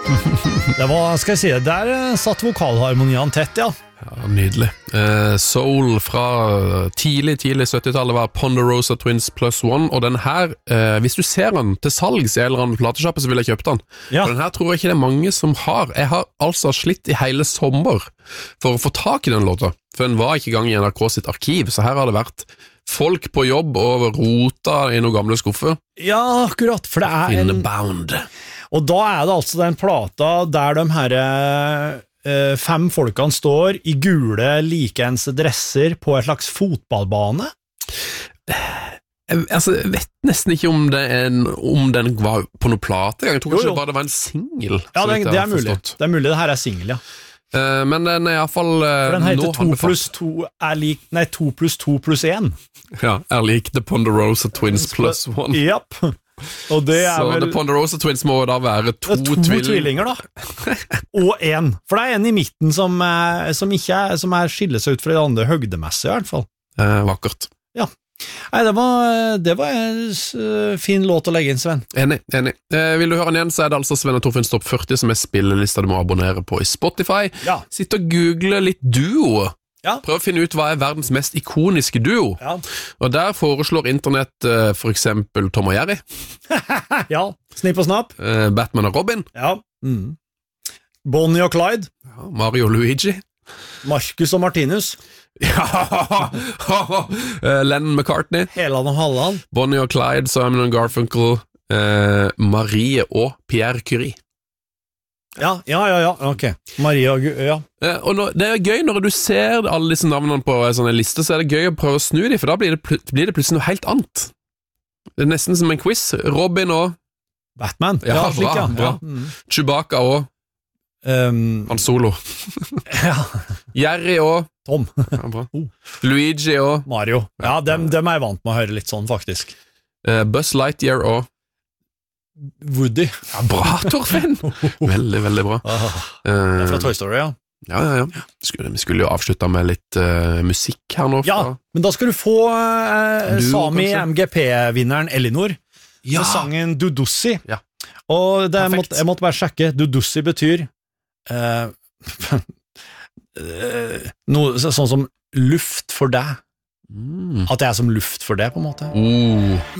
Det var, skal jeg si det, der satt vokalharmoniene tett, ja. Ja, nydelig. Soul fra tidlig 70-tallet var Ponderosa Twins Plus One, og den her, hvis du ser den til salgs i en eller annen platesjappe, så vil jeg kjøpe den. Ja. For den her tror jeg ikke det er mange som har. Jeg har altså slitt i hele sommer for å få tak i den låta, for den var ikke i gang i NRK sitt arkiv, så her har det vært folk på jobb og rota i noen gamle skuffer. Ja, akkurat, for det er en... Inbound. Og da er det altså den plata der de her 5 folkene står i gule likeens dresser på et slags fotballbane. Jeg vet nesten ikke om den var på noen plate. Jeg tror kanskje bare det var en single. Ja, det er mulig. Det er mulig det her er single, ja. Men den er i hvert fall for den heter 2+2 er lik, nei 2+2+1. Ja, er lik The Ponderosa Twins Plus One. Japp. Og det er så vel... The Ponderosa Twins må da være to tvillinger da. Og en. For det er en i midten som skiller seg ut fra de andre høgdemessige i hvert fall. Vakkert. Ja. Nei, det var en fin låt å legge inn, Sven. Enig. Vil du høre den igjen, så er det altså Sven og Torfinns Topp 40 som er spillelista du må abonnere på i Spotify. Ja. Sitt og google litt duo. Ja. Prøv å finne ut hva er verdens mest ikoniske duo. Ja. Og der foreslår internett for eksempel Tom og Jerry. Ja, Snipp og Snapp. Batman og Robin. Ja. Bonnie og Clyde. Ja, Mario og Luigi. Marcus og Martinus. Ja. Lennon McCartney. Heland og Halland. Bonnie og Clyde, Simon og Garfunkel, Marie og Pierre Curie. Ja, ok. Maria og ja. Og det er gøy når du ser alle disse navnene på en sånn liste, så er det gøy å prøve å snu dem, for da blir det plutselig noe helt annet. Det er nesten som en quiz. Robin og Batman. Ja, slik, bra. Chewbacca og Han Solo. Ja. Jerry og Tom. Ja, bra. Luigi og Mario. Ja, dem er jeg vant med å høre litt sånn, faktisk. Buzz Lightyear og Woody. Ja, bra, Torfinn! Veldig, veldig bra. Det er fra Toy Story, ja. Ja. Vi skulle jo avslutte med litt musikk her nå. Ja, men da skal du få Sami MGP-vinneren Elinor med sangen Dudussi. Ja. Og jeg måtte bare sjekke. Dudussi betyr noe sånn som luft for deg. At det er som luft for det, på en måte.